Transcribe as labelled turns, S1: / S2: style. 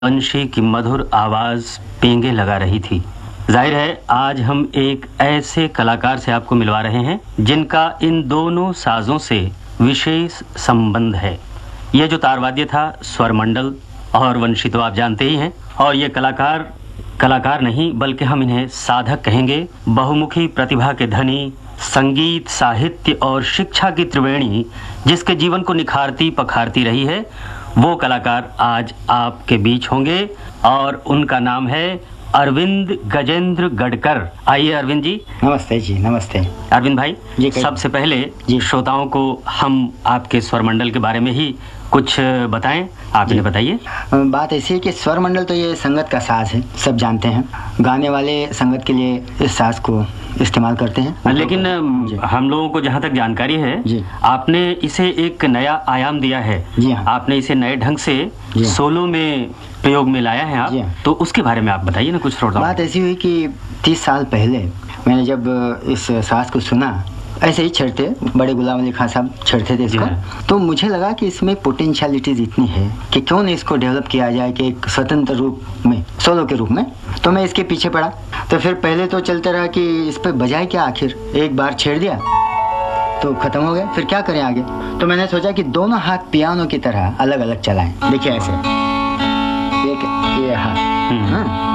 S1: वंशी की मधुर आवाज पेंगे लगा रही थी। जाहिर है आज हम एक ऐसे कलाकार से आपको मिलवा रहे हैं जिनका इन दोनों साजों से विशेष संबंध है। यह जो तारवाद्य था स्वरमंडल और वंशी तो आप जानते ही हैं, और ये कलाकार नहीं बल्कि हम इन्हें साधक कहेंगे। बहुमुखी प्रतिभा के धनी, संगीत, साहित्य और शिक्षा की त्रिवेणी जिसके जीवन को निखारती पखारती रही है, वो कलाकार आज आपके बीच होंगे और उनका नाम है अरविंद गजेंद्र गडकर। आइए अरविंद जी।
S2: नमस्ते जी। नमस्ते
S1: अरविंद भाई जी। सबसे पहले जी श्रोताओं को हम आपके स्वरमंडल के बारे में ही कुछ बताएं, आप इन्हें बताइए।
S2: बात ऐसी है कि स्वरमंडल तो ये संगत का साज है, सब जानते हैं। गाने वाले संगत के लिए इस साज को इस्तेमाल करते हैं,
S1: लेकिन हम लोगों को जहाँ तक जानकारी है जी, आपने इसे एक नया आयाम दिया है। जी हाँ। आपने इसे नए ढंग से सोलो में प्रयोग में लाया है आप, तो उसके बारे में आप बताइए ना कुछ श्रोताओं।
S2: बात ऐसी हुई कि 30 साल पहले मैंने जब इस साज को सुना, ऐसे ही छेड़ते बड़े गुलाम अली खान साहब छेड़ते थे इसको, तो मुझे लगा कि इसमें पोटेंशियलिटीज इतनी है कि क्यों नहीं इसको डेवलप किया जाए कि एक स्वतंत्र रूप में, सोलो के रूप में। तो मैं इसके पीछे पड़ा। तो फिर पहले तो चलते रहा कि इस पे बजाए क्या, आखिर एक बार छेड़ दिया तो खत्म हो गया, फिर क्या करें आगे। तो मैंने सोचा कि दोनों हाथ पियानो की तरह अलग अलग चलाएं। देखिए ऐसे, ये हाथ